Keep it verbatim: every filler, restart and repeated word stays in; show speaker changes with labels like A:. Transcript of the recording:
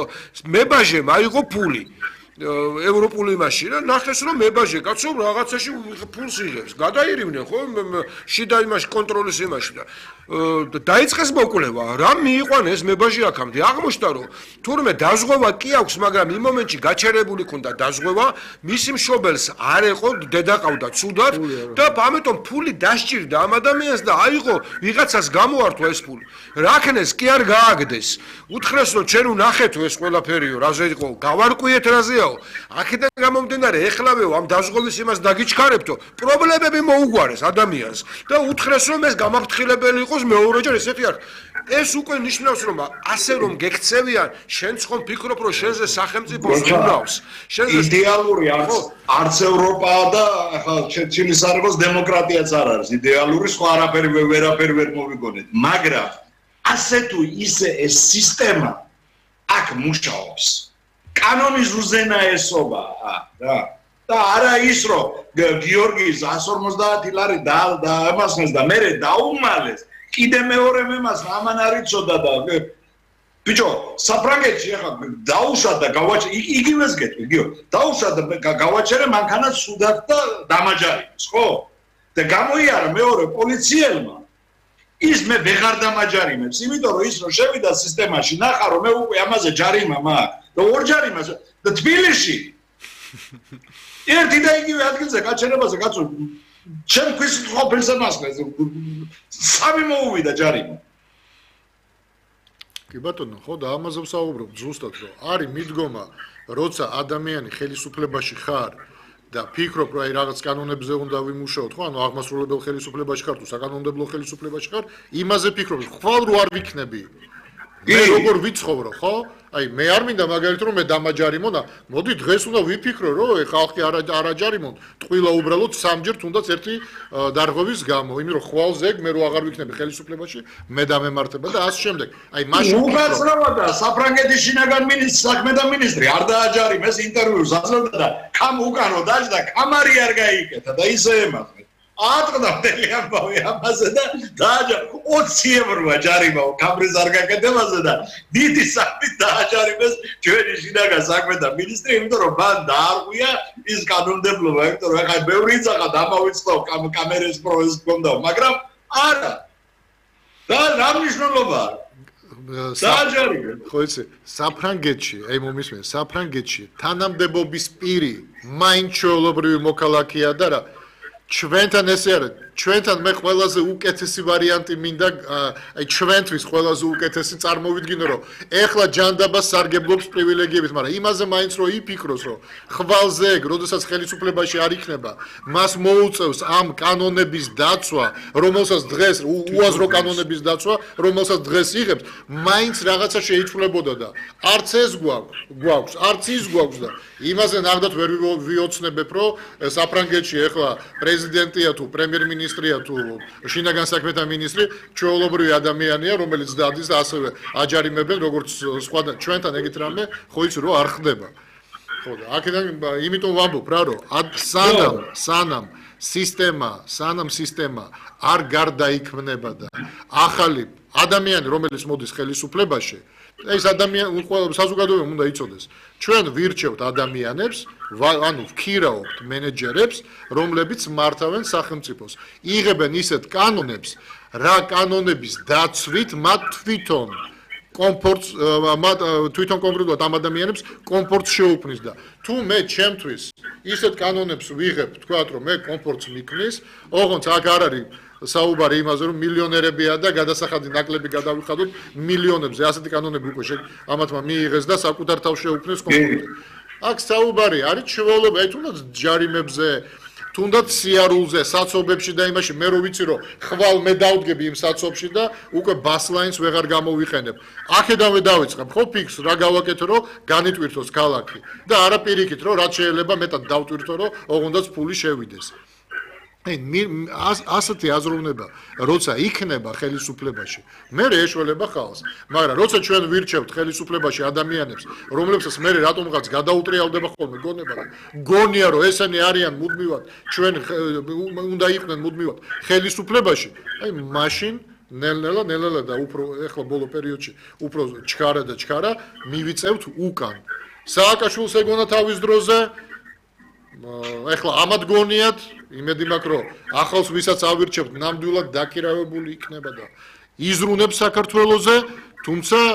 A: მებაჟემ აიღო ფული ევროპული მაშინ და ნახეს რომ მებაჟე კაცო რაღაცაში ფულს იღებს. გადაირივნენ ხო შიდა იმაში კონტროლის იმაში და დაიწყეს მოკვლევა. რა მიიყვანეს მებაჟე აქამდე? აღმოჩნდა რომ თურმე დაზღვევა კი აქვს, მაგრამ იმ მომენტში გაჩერებული ქონდა დაზღვევა, მისი მშობელს არ ეყო, დედა ყავდა ცუდად და ამიტომ ფული დასჭირდა ამ ადამიანს და აიღო ვიღაცას გამოართვა ეს ფული. რაკნეს კი არ გააგდეს. უთხრეს რომ ჩვენ ვნახეთო ეს ყველაფერიო, რაზე იყო, გავარკვიეთ რაზეა. აქედან გამომდინარე ეხლავეო ამ დაზღვევის იმას დაგიჩქარებთო, პრობლემები მოუგვარეს ადამიანს და უთხრეს რომ ეს გამაფრთხილებელი იყოს მეორეჯერ ესეთი არ. ეს უკვე ნიშნავს რომ ასე რომ გექცევიან, შენც ხომ ფიქრობ რომ შენზე სახელმწიფოს უნავს.
B: იდეალური არც არც ევროპაა და ახლა ჩილეს არ იყოს დემოკრატიაც არ არის. იდეალური სხვა არაფერი ვერაფერი ვერ მოვიგონეთ, მაგრამ ასე თუ ისე ეს სისტემა აქ მუშაობს. კანონის უზენაესობა რა და არა ის რომ გიორგის εκατს ორმოცდაათი ლარი და ამასნეს და მე დაუმალეს კიდე მეორე მემას ამან არ იცოდა და ბიჭო საფრანგეთში ახლა დაუშვა და გავაჩერე იგივეს გეტყვი გიო დაუშვა და გავაჩერე მანქანას სუდად და დამაჯარიმეს ხო და გამოიარა მეორე პოლიციელმა ის მე ვეღარ დამაჯარიმებს იმიტომ რომ ის რომ შევიდა სისტემაში ნახა რომ მე უკვე ამაზე ჯარიმა მაქვს და ორჯერ იმას და თბილისში ერთი და იგივე ადგილზე გაჩერებაზე კაცო ჩემთვის ყოფილს მასწავლეს სამი მოუვიდა ჯარიმა
C: კი ბატონო ხო და ამაზე ვსაუბრობ ზუსტად რომ არის მიდგომა როცა ადამიანი ხელისუფლებაში ხარ და ფიქრობ რომ აი რაღაც კანონებზე უნდა ვიმუშაოთ ხო ანუ აღმასრულებელ ხელისუფლებაში ხარ თუ საკანონმდებლო ხელისუფლებაში ხარ იმაზე ფიქრობ ხვალ რო არ ვიქნები მე როგორ ვიცხოვრო ხო აი მე არ მინდა მაგალითად რომ მე დამაჯარიმო და მოდი დღეს უნდა ვიფიქრო რომ ხალხი არ არაჯარიმონ ტყილა უბრალოდ სამჯერ თუნდაც ერთი დარღვევის გამო იმიტომ რომ ხვალზე მე რო აღარ ვიქნები ხელისუფლებაში მე დამემართება და ასე შემდეგ აი მაშინ
B: უბრალოდ საფრანგეთის შინაგან მინისტრი საქმე და მინისტრი არ დააჯარიმეს ინტერვიუს აძლევდა და კამ უკანო დაჭდა კამარი არ გაიკეთა და ისე ემართა ატყდა მთელი ამბავი ამაზე და დააჯარ ოცი ევროა ჯარიმა კამრის არ გაკეთებაზე და დიდი საქმით დააჯარიმეს ჩვენი შინაგან საქმეთა მინისტრი იმიტომ რომ მან დაარღვია ის კანონმდებლობა იმიტომ რომ ახლა ბევრი იცახა დამავიწყდა კამერების პროექტს გონდა მაგრამ არა და რა მნიშვნელობა დააჯარიმეს
C: ხო იცი საფრანგეთში აი მომისმენ საფრანგეთში თანამდებობის პირი მაინც ჩვეულებრივი მოქალაქეა და რა ჩვენთან ესე არა ჩვენთან მე ყველაზე უკეთესი ვარიანტი მინდა აი ჩვენთვის ყველაზე უკეთესი წარმოვიდგინო რომ ეხლა ჯანდაბას სარგებლობს პრივილეგიებით მაგრამ იმაზე მაინც რომ იფიქროს რომ ხვალზე ეგ როდესაც ხელისუფლებაში არ იქნება მას მოუწევს ამ კანონების დაცვა რომელსაც დღეს უაზრო კანონების დაცვა რომელსაც დღეს იღებს მაინც რაღაცა შეიცვლებოდა და არც ეს გვაქვს გვაქვს არც ის გვაქვს და იმაზე ნახდათ ვერ ვიოცნებებ რომ საფრანგეთში ეხლა პრეზიდენტია თუ პრემიერ-მინისტრია თუ შინაგან საქმეთა მინისტრი ჩვეულებრივი ადამიანია რომელიც დადის და ასევე აჯარიმებენ როგორც სხვა ჩვენთან ეგეთ რამე ხო იცი რომ არ ხდება ხო და აქედან იმიტომ ვამბობ რა რომ სანამ სანამ სისტემა სანამ სისტემა არ გარდაიქმნება და ახალი ადამიანი რომელიც მოდის ხელისუფლებაში ეს ადამიანი საზოგადოებამ უნდა იცოდეს ჩვენ ვირჩევთ ადამიანებს ანუ ვქირავთ მენეჯერებს რომლებიც მართავენ სახელმწიფოს იღებენ ისეთ კანონებს რა კანონების დაცვით მათ თვითონ კომფორტს მათ თვითონ კომფორტულად ამ ადამიანებს კომფორტს შეუქმნის და თუ მე ჩემთვის ისეთ კანონებს ვიღებ თქვათ რომ მე კომფორტს მიქნის ოღონდ აქ არ არის საუბარი იმაზე რომ მილიონერებია და გადასახადი ნაკლები გადავიხადოთ მილიონებზე ასეთი კანონები უკვე ამათმა მიიღეს და საკუთარ თავს შეუქმნეს კომფორტი აქ საუბარი არის ჩვეულებრივ აი თუნდაც ჯარიმებზე თუნდაც სიარულზე საცობებში და იმაში მე რო ვიცი რომ ხვალ მე დავდგები იმ საცობში და უკვე ბასლაინს ვეღარ გამოვიყენებ აქედანვე დავიწყებ ხო ფიქს რა გავაკეთო რომ განიტვირთოს ქალაქი და არა პირიქით რომ რაც შეიძლება მეტად დავტვირთო რომ ოღონდაც ფული შევიდეს აი ასეთი აზროვნება როცა იქნება ხელისუფლებაში მე ეშველება ხალხს მაგრამ როცა ჩვენ ვირჩევთ ხელისუფლებაში ადამიანებს რომლებსაც მე რატომღაც გადაუტრიალდება ხოლმე გონება გონია რომ ესენი არიან მუდმივად ჩვენ უნდა იყვნენ მუდმივად ხელისუფლებაში აი მაშინ ნელ-ნელა, ნელ-ნელა და უფრო ეხლა ბოლო პერიოდში უფრო ჩქარა და ჩქარა მივიწევთ უკან. სააკაშვილს ეგონა თავის დროზე ეხლა ამად გონიათ, იმედი მაქვს რომ ახალს ვისაც ავირჩევთ, ნამდვილად დაკირავებული იქნება და იზრუნებს საქართველოზე, თუმცა